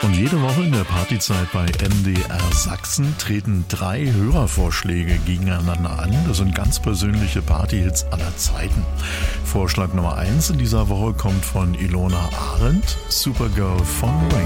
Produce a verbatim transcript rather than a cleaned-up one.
Und jede Woche in der Partyzeit bei M D R Sachsen treten drei Hörervorschläge gegeneinander an. Das sind ganz persönliche Partyhits aller Zeiten. Vorschlag Nummer eins in dieser Woche kommt von Ilona Arendt, Supergirl von Wayne.